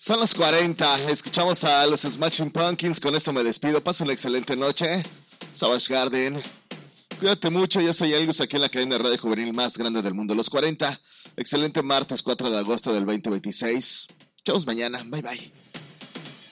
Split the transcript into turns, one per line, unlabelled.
Son los 40, escuchamos a los Smashing Pumpkins, con esto me despido, pasa una excelente noche, Savage Garden, cuídate mucho, yo soy Elgus aquí en la cadena de radio juvenil más grande del mundo, los 40, excelente martes 4 de agosto del 2026, chavos mañana, bye bye.